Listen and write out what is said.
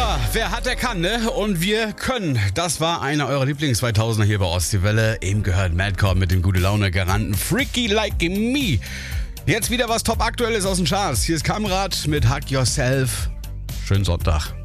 Ja, wer hat, der kann, ne? Und wir können. Das war einer eurer Lieblings-2000er hier bei Ostseewelle. Eben gehört Madcom mit dem Gute-Laune-Garanten Freaky Like Me. Jetzt wieder was top Aktuelles aus den Charts. Hier ist Kamrat mit Hug Yourself. Schönen Sonntag.